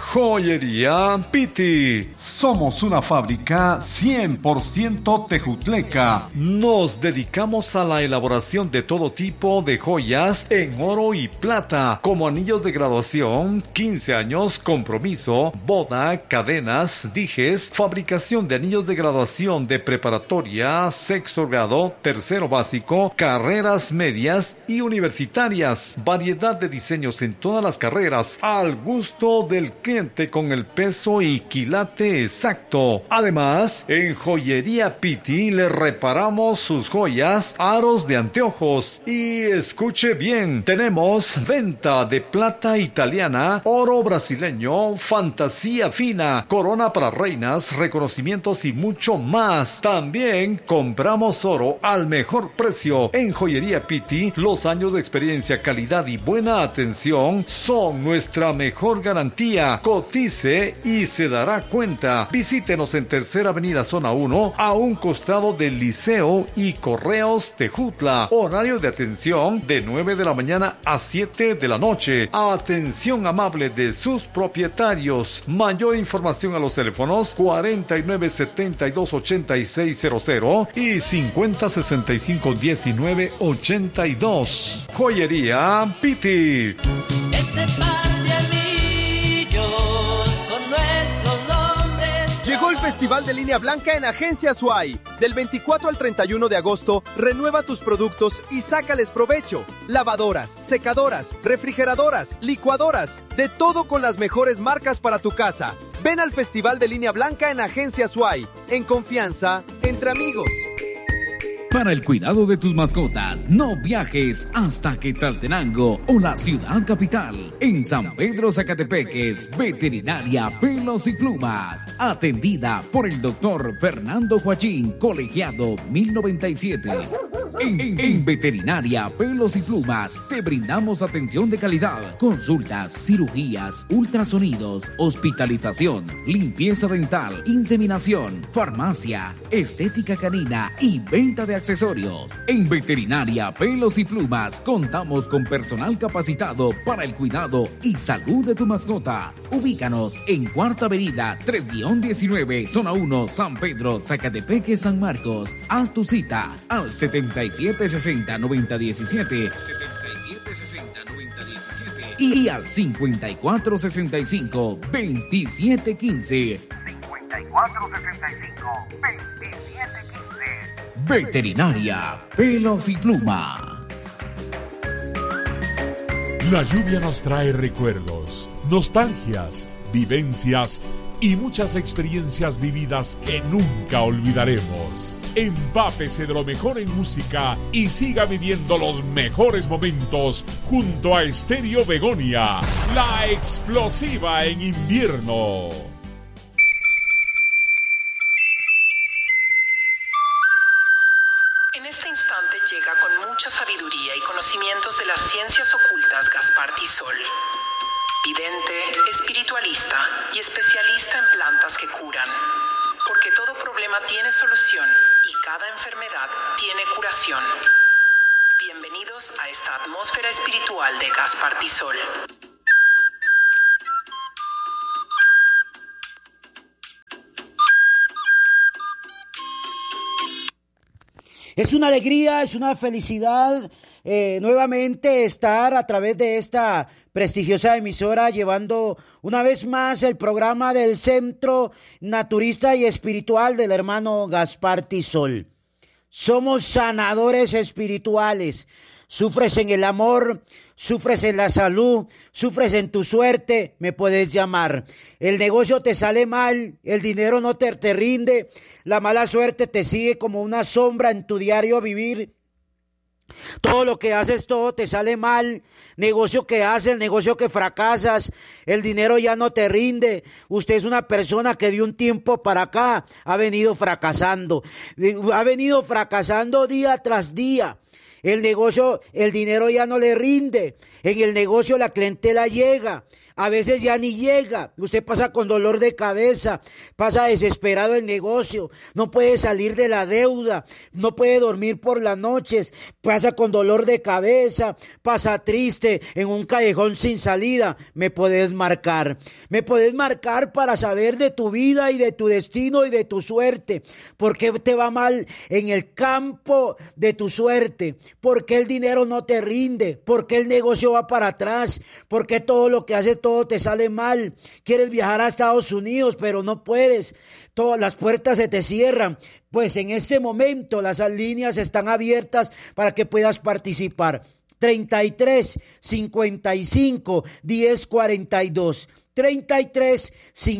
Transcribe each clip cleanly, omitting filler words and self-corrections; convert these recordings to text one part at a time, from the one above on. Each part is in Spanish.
Joyería Piti. Somos una fábrica 100% tejutleca. Nos dedicamos a la elaboración de todo tipo de joyas en oro y plata, como anillos de graduación, 15 años, compromiso, boda, cadenas, dijes, fabricación de anillos de graduación de preparatoria, sexto grado, tercero básico, carreras medias y universitarias. Variedad de diseños en todas las carreras, al gusto del cliente con el peso y quilate exacto. Además, en Joyería Piti le reparamos sus joyas, aros de anteojos. Y escuche bien, tenemos venta de plata italiana, oro brasileño, fantasía fina, corona para reinas, reconocimientos y mucho más. También compramos oro al mejor precio. En Joyería Piti, los años de experiencia, calidad y buena atención son nuestra mejor garantía. Cotice y se dará cuenta. Visítenos en Tercera Avenida Zona 1, a un costado del Liceo y Correos Tejutla. Horario de atención de 9 de la mañana a 7 de la noche. Atención amable de sus propietarios. Mayor información a los teléfonos 4972-8600 y 5065-1982. Joyería Piti. Ese par de anillos con nuestros nombres. Llegó el Festival de Línea Blanca en Agencia Suay. Del 24 al 31 de agosto, renueva tus productos y sácales provecho. Lavadoras, secadoras, refrigeradoras, licuadoras, de todo con las mejores marcas para tu casa. Ven al Festival de Línea Blanca en Agencia Suay. En confianza, entre amigos. Para el cuidado de tus mascotas, no viajes hasta Quetzaltenango o la ciudad capital. En San Pedro Zacatepeques, Veterinaria Pelos y Plumas. Atendida por el doctor Fernando Joachín, colegiado 1097. En Veterinaria Pelos y Plumas te brindamos atención de calidad, consultas, cirugías, ultrasonidos, hospitalización, limpieza dental, inseminación, farmacia, estética canina y venta de accesorios. En Veterinaria Pelos y Plumas contamos con personal capacitado para el cuidado y salud de tu mascota. Ubícanos en Cuarta Avenida 3-19, Zona 1, San Pedro, Zacatepeque, San Marcos. Haz tu cita al 7760-9017, 7760-9017 y al 5465-2715. 5465-2715. Veterinaria Pelos y Plumas. La lluvia nos trae recuerdos, nostalgias, vivencias y muchas experiencias vividas que nunca olvidaremos. Empápese de lo mejor en música y siga viviendo los mejores momentos junto a Estéreo Begonia, la explosiva en invierno. En este instante llega con mucha sabiduría y conocimientos de las ciencias ocultas Gaspar Tisol. Vidente, espiritualista y especialista en plantas que curan. Porque todo problema tiene solución y cada enfermedad tiene curación. Bienvenidos a esta atmósfera espiritual de Gaspar Tisol. Es una alegría, es una felicidad nuevamente estar a través de esta prestigiosa emisora llevando una vez más el programa del Centro Naturista y Espiritual del hermano Gaspar Tisol. Somos sanadores espirituales. Sufres en el amor, sufres en la salud, sufres en tu suerte, me puedes llamar. El negocio te sale mal, el dinero no te rinde, la mala suerte te sigue como una sombra en tu diario vivir. Todo lo que haces, todo te sale mal. Negocio que haces, negocio que fracasas, el dinero ya no te rinde. Usted es una persona que de un tiempo para acá ha venido fracasando día tras día. El negocio, el dinero ya no le rinde. En el negocio la clientela llega. A veces ya ni llega. Usted pasa con dolor de cabeza, pasa desesperado el negocio, no puede salir de la deuda, no puede dormir por las noches, pasa con dolor de cabeza, pasa triste en un callejón sin salida. Me puedes marcar para saber de tu vida y de tu destino y de tu suerte. ¿Por qué te va mal en el campo de tu suerte? ¿Por qué el dinero no te rinde? ¿Por qué el negocio va para atrás? ¿Por qué todo lo que haces todo te sale mal? Quieres viajar a Estados Unidos, pero no puedes. Todas las puertas se te cierran. Pues en este momento las líneas están abiertas para que puedas participar. 33 55 10 42. 33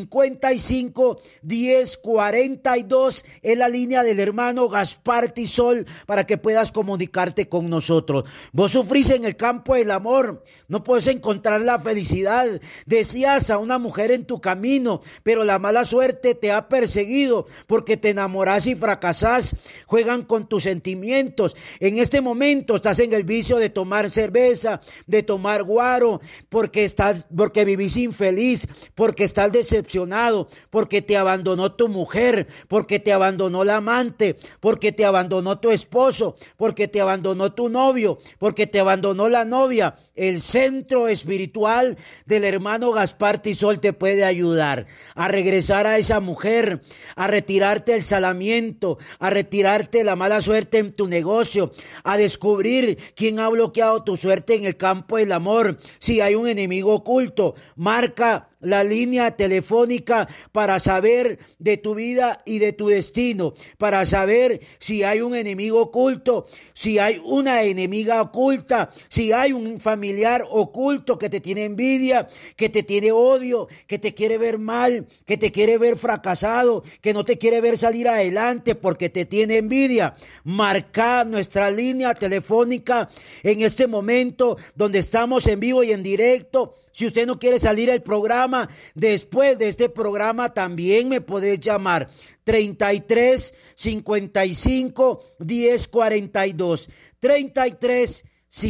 55 10 42 es la línea del hermano Gaspar Tisol para que puedas comunicarte con nosotros. Vos sufrís en el campo del amor, no puedes encontrar la felicidad, deseas a una mujer en tu camino, pero la mala suerte te ha perseguido porque te enamorás y fracasás, juegan con tus sentimientos. En este momento estás en el vicio de tomar cerveza, de tomar guaro, porque vivís infeliz, porque estás decepcionado, porque te abandonó tu mujer, porque te abandonó la amante, porque te abandonó tu esposo, porque te abandonó tu novio, porque te abandonó la novia. El centro espiritual del hermano Gaspar Tisol te puede ayudar a regresar a esa mujer, a retirarte el salamiento, a retirarte la mala suerte en tu negocio, a descubrir quién ha bloqueado tu suerte en el campo del amor. Si hay un enemigo oculto, marca la línea telefónica para saber de tu vida y de tu destino, para saber si hay un enemigo oculto, si hay una enemiga oculta, si hay un familiar oculto que te tiene envidia, que te tiene odio, que te quiere ver mal, que te quiere ver fracasado, que no te quiere ver salir adelante porque te tiene envidia. Marca nuestra línea telefónica en este momento donde estamos en vivo y en directo. Si usted no quiere salir al programa, después de este programa también me podés llamar. 33 55 10 42. 33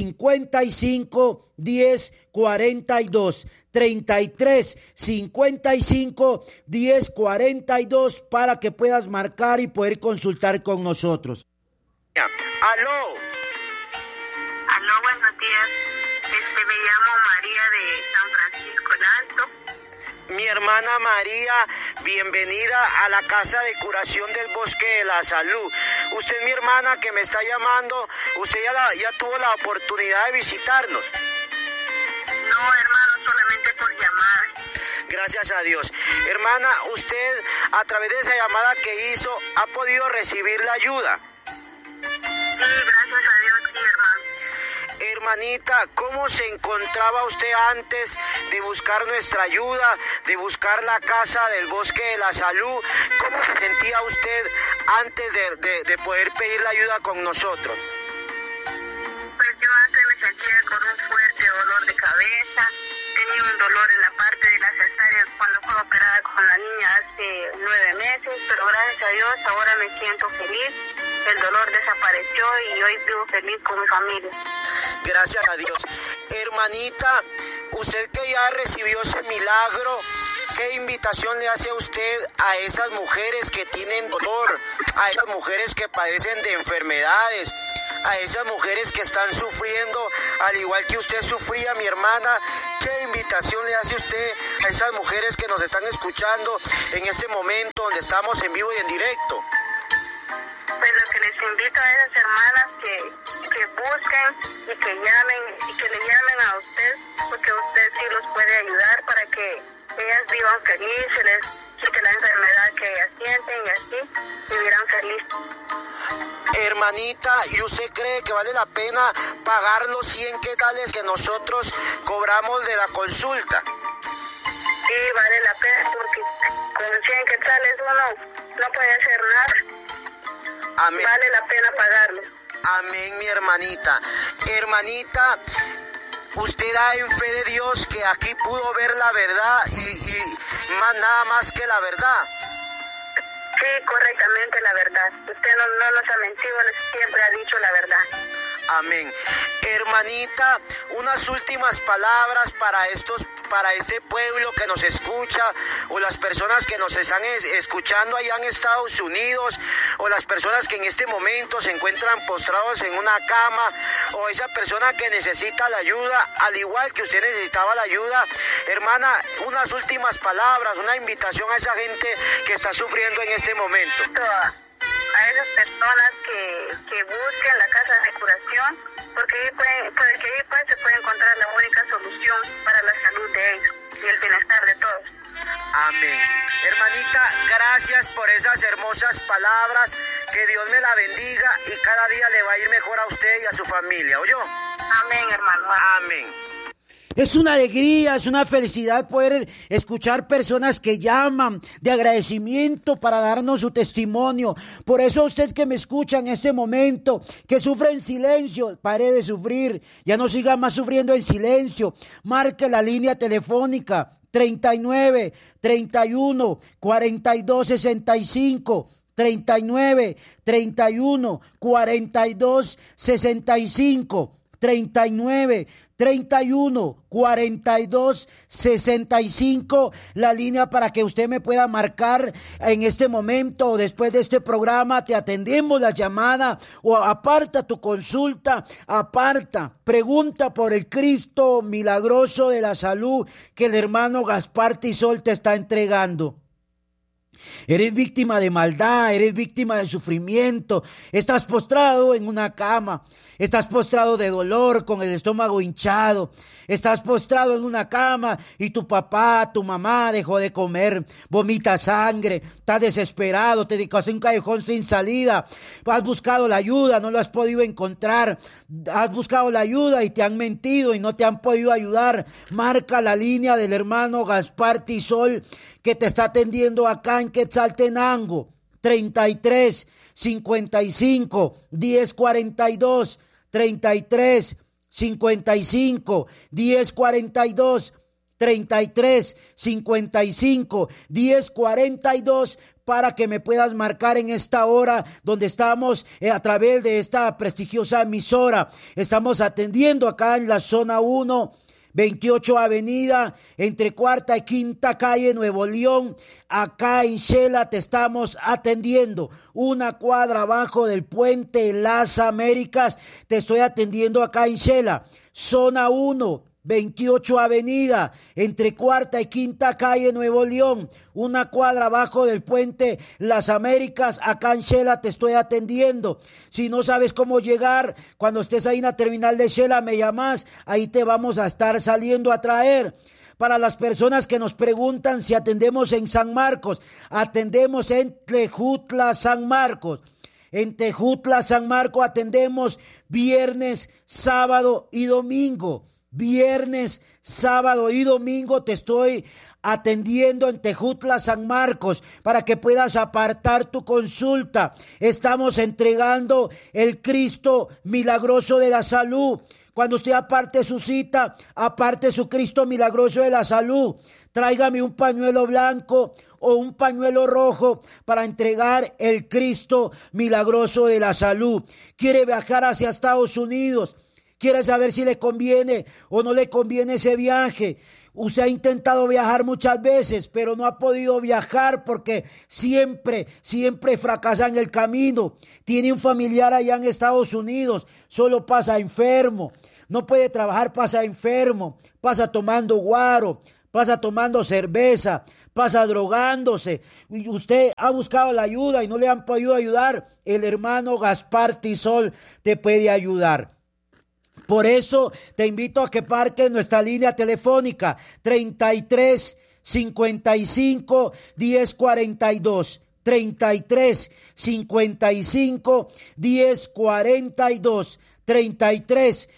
55 10 42. 33 55 10 42 para que puedas marcar y poder consultar con nosotros. Aló, buenos días. Me llamo María de San Francisco el Alto. Mi hermana María, bienvenida a la Casa de Curación del Bosque de la Salud. Usted, mi hermana, que me está llamando, usted ya tuvo la oportunidad de visitarnos. No, hermano, solamente por llamar. Gracias a Dios. Hermana, usted, a través de esa llamada que hizo, ¿ha podido recibir la ayuda? Sí, gracias a Dios, sí, hermano. Hermanita, ¿cómo se encontraba usted antes de buscar nuestra ayuda, de buscar la Casa del Bosque de la Salud? ¿Cómo se sentía usted antes de poder pedir la ayuda con nosotros? Pues yo antes me sentía con un fuerte dolor de cabeza, tenía un dolor en la parte de la cesárea cuando fue operada con la niña hace 9 meses, pero gracias a Dios ahora me siento feliz, el dolor desapareció y hoy vivo feliz con mi familia. Gracias a Dios. Hermanita, usted que ya recibió ese milagro, ¿qué invitación le hace a usted a esas mujeres que tienen dolor, a esas mujeres que padecen de enfermedades, a esas mujeres que están sufriendo, al igual que usted sufría, mi hermana? ¿Qué invitación le hace usted a esas mujeres que nos están escuchando en este momento donde estamos en vivo y en directo? Pues lo que les invito a esas hermanas que busquen y que le llamen a usted, porque usted sí los puede ayudar para que ellas vivan felices, se les quite la enfermedad que ellas sienten y así vivirán felices. Hermanita, ¿y usted cree que vale la pena pagar los 100 quetzales que nosotros cobramos de la consulta? Sí, vale la pena porque con 100 quetzales uno no puede hacer nada. Amén. Vale la pena pagarlo. Amén, mi hermanita. Hermanita, usted da en fe de Dios que aquí pudo ver la verdad y más nada más que la verdad. Sí, correctamente la verdad. Usted no nos ha mentido, siempre ha dicho la verdad. Amén. Hermanita, unas últimas palabras para este pueblo que nos escucha, o las personas que nos están escuchando allá en Estados Unidos, o las personas que en este momento se encuentran postrados en una cama, o esa persona que necesita la ayuda, al igual que usted necesitaba la ayuda. Hermana, unas últimas palabras, una invitación a esa gente que está sufriendo en este momento. A esas personas que busquen la casa de curación, porque ahí se puede encontrar la única solución para la salud de ellos y el bienestar de todos. Amén. Hermanita, gracias por esas hermosas palabras, que Dios me la bendiga y cada día le va a ir mejor a usted y a su familia, ¿oyó? Amén, hermano. Amén. Es una alegría, es una felicidad poder escuchar personas que llaman de agradecimiento para darnos su testimonio. Por eso usted que me escucha en este momento, que sufre en silencio, pare de sufrir, ya no siga más sufriendo en silencio. Marque la línea telefónica 39 31 42 65. 39 31 42 65. 39 31 42 65, la línea para que usted me pueda marcar en este momento o después de este programa. Te atendemos la llamada, o aparta tu consulta, pregunta por el Cristo milagroso de la salud que el hermano Gaspar Tisol te está entregando. Eres víctima de maldad, eres víctima de sufrimiento, estás postrado en una cama, estás postrado de dolor con el estómago hinchado, estás postrado en una cama y tu papá, tu mamá dejó de comer, vomita sangre, estás desesperado, te dedicas a un callejón sin salida, has buscado la ayuda, no lo has podido encontrar, has buscado la ayuda y te han mentido y no te han podido ayudar. Marca la línea del hermano Gaspar Tisol, que te está atendiendo acá en Quetzaltenango, 33 55 10 42, 33 55 10 42, 33 55 10 42, para que me puedas marcar en esta hora donde estamos a través de esta prestigiosa emisora. Estamos atendiendo acá en la zona 1, 28 Avenida, entre Cuarta y Quinta Calle, Nuevo León. Acá en Shela te estamos atendiendo. Una cuadra abajo del puente Las Américas, te estoy atendiendo acá en Shela. Zona 1, 28 Avenida, entre Cuarta y Quinta Calle, Nuevo León. Una cuadra abajo del puente Las Américas, acá en Shela te estoy atendiendo. Si no sabes cómo llegar, cuando estés ahí en la terminal de Shela, me llamas, ahí te vamos a estar saliendo a traer. Para las personas que nos preguntan si atendemos en San Marcos, atendemos en Tejutla, San Marcos. En Tejutla, San Marcos atendemos viernes, sábado y domingo. Viernes, sábado y domingo te estoy atendiendo en Tejutla, San Marcos, para que puedas apartar tu consulta. Estamos entregando el Cristo milagroso de la salud. Cuando usted aparte su cita, aparte su Cristo milagroso de la salud. Tráigame un pañuelo blanco o un pañuelo rojo para entregar el Cristo milagroso de la salud. Quiere viajar hacia Estados Unidos, quiere saber si le conviene o no le conviene ese viaje. Usted ha intentado viajar muchas veces, pero no ha podido viajar porque siempre fracasa en el camino. Tiene un familiar allá en Estados Unidos, solo pasa enfermo. No puede trabajar, pasa enfermo, pasa tomando guaro, pasa tomando cerveza, pasa drogándose. Y usted ha buscado la ayuda y no le han podido ayudar. El hermano Gaspar Tisol te puede ayudar. Por eso te invito a que marques nuestra línea telefónica 33 55 10 42. 33 55 10 42. 33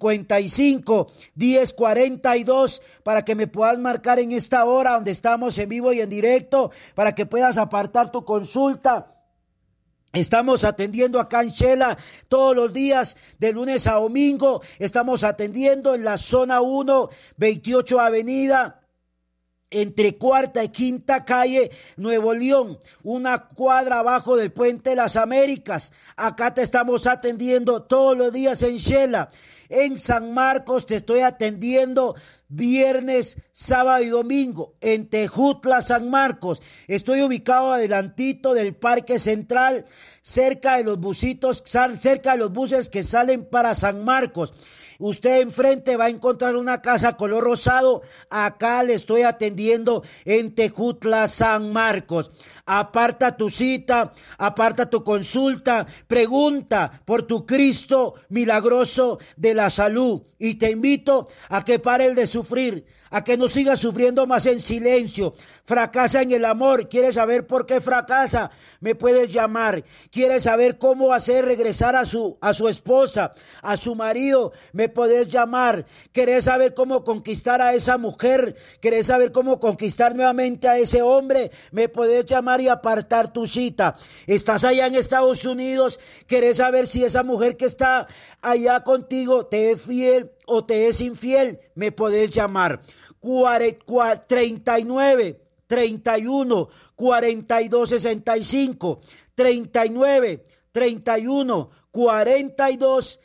55 10 42, para que me puedas marcar en esta hora donde estamos en vivo y en directo, para que puedas apartar tu consulta. Estamos atendiendo acá en Shela todos los días, de lunes a domingo. Estamos atendiendo en la zona 1, 28 Avenida, entre Cuarta y Quinta Calle, Nuevo León, una cuadra abajo del Puente de las Américas. Acá te estamos atendiendo todos los días en Shela. En San Marcos te estoy atendiendo viernes, sábado y domingo. En Tejutla, San Marcos, estoy ubicado adelantito del Parque Central, cerca de los buses que salen para San Marcos. Usted enfrente va a encontrar una casa color rosado. Acá le estoy atendiendo en Tejutla, San Marcos. Aparta tu cita, aparta tu consulta, pregunta por tu Cristo milagroso de la salud. Y te invito a que pares de sufrir, a que no sigas sufriendo más en silencio. Fracasa en el amor. ¿Quieres saber por qué fracasa? Me puedes llamar. ¿Quieres saber cómo hacer regresar a su esposa, a su marido? Me puedes llamar. ¿Querés saber cómo conquistar a esa mujer? ¿Querés saber cómo conquistar nuevamente a ese hombre? Me puedes llamar y apartar tu cita. ¿Estás allá en Estados Unidos? ¿Querés saber si esa mujer que está allá contigo te es fiel o te es infiel? Me podés llamar. 39 31 42 65 39 31 42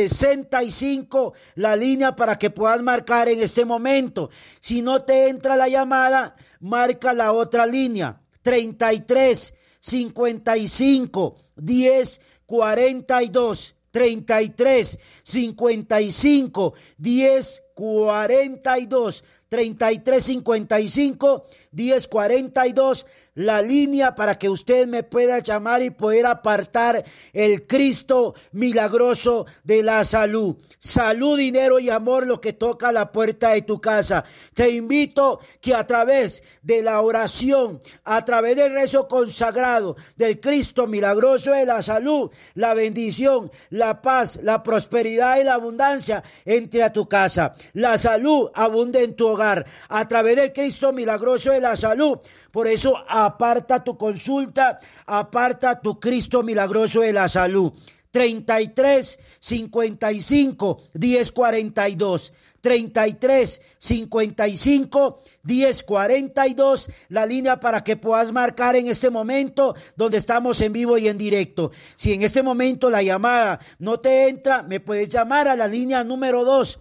65, la línea para que puedas marcar en este momento. Si no te entra la llamada, marca la otra línea, 33 55 10 42, 33 55 10 42, 33 55 10 42, la línea para que usted me pueda llamar y poder apartar el Cristo milagroso de la salud. Salud, dinero y amor, lo que toca a la puerta de tu casa. Te invito que a través de la oración, a través del rezo consagrado del Cristo milagroso de la salud, la bendición, la paz, la prosperidad y la abundancia entre a tu casa. La salud abunde en tu hogar a través del Cristo milagroso de la salud. Por eso aparta tu consulta, aparta tu Cristo milagroso de la salud. 33 55 10 42. 33 55 10 42, la línea para que puedas marcar en este momento donde estamos en vivo y en directo. Si en este momento la llamada no te entra, me puedes llamar a la línea número 2,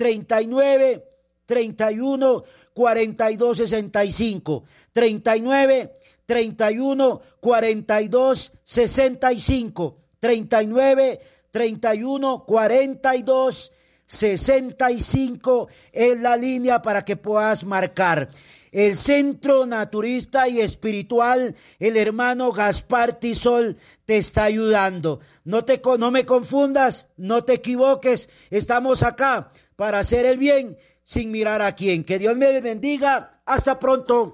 39 31 42 65, 39 31 42 65, 39 31 42 65 es la línea para que puedas marcar. El Centro Naturista y Espiritual, el hermano Gaspar Tisol, te está ayudando. No me confundas, no te equivoques. Estamos acá para hacer el bien sin mirar a quién. Que Dios me bendiga. Hasta pronto.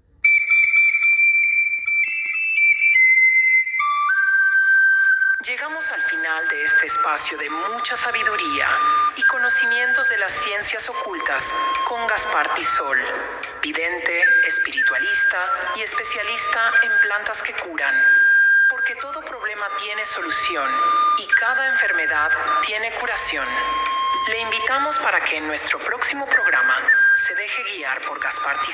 Llegamos al final de este espacio de mucha sabiduría y conocimientos de las ciencias ocultas con Gaspar Tisol, vidente, espiritualista y especialista en plantas que curan. Porque todo problema tiene solución y cada enfermedad tiene curación. Le invitamos para que en nuestro próximo programa se deje guiar por Gaspar Tisol.